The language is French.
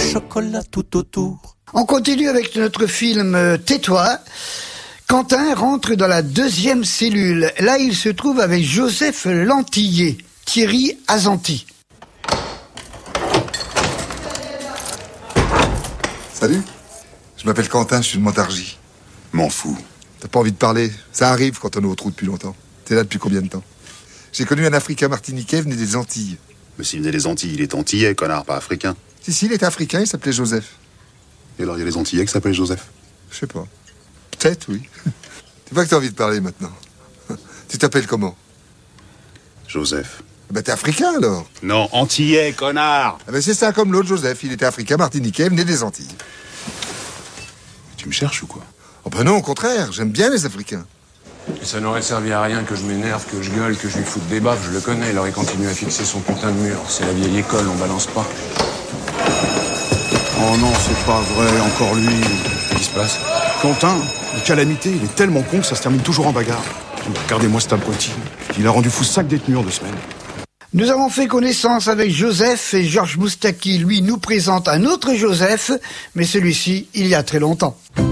chocolat tout autour. On continue avec notre film Tais-toi. Quentin rentre dans la deuxième cellule. Là, il se trouve avec Joseph Lantillet, Thierry Azanti. Salut, je m'appelle Quentin, je suis de Montargis. M'en fous. T'as pas envie de parler? Ça arrive quand on est au trou depuis longtemps. T'es là depuis combien de temps? J'ai connu un Africain martiniquais, venu des Antilles. Mais s'il venait des Antilles, il est antillais, connard, pas africain. Si, il était africain, il s'appelait Joseph. Et alors, il y a les Antillais qui s'appellent Joseph? Je sais pas. Peut-être, oui. C'est pas que t'as envie de parler maintenant. Tu t'appelles comment? Joseph. Ben t'es africain alors. Non, antillais, connard. Ah ben c'est ça, comme l'autre Joseph. Il était africain, martiniquais, venait des Antilles. Tu me cherches ou quoi? Oh ben non, au contraire, j'aime bien les Africains. Et ça n'aurait servi à rien que je m'énerve, que je gueule, que je lui foute des baffes, je le connais, il aurait continué à fixer son putain de mur. C'est la vieille école, on balance pas. Oh non, c'est pas vrai, encore lui. Qu'est-ce qui se passe? Quentin, une calamité, il est tellement con que ça se termine toujours en bagarre. Regardez-moi cet abruti. Il a rendu fou 5 détenus en 2 semaines. Nous avons fait connaissance avec Joseph et Georges Moustaki, lui, nous présente un autre Joseph, mais celui-ci, il y a très longtemps.